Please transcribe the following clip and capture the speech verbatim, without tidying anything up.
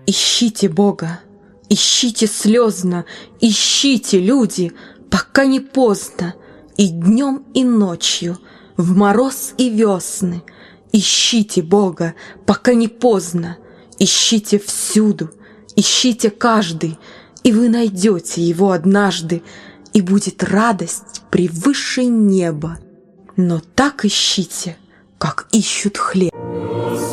Ищите Бога, ищите слезно, ищите, люди, пока не поздно, и днем, и ночью, в мороз и весны. Ищите Бога, пока не поздно, ищите всюду, ищите каждый, и вы найдете Его однажды, и будет радость превыше неба. Но так ищите, как ищут хлеб.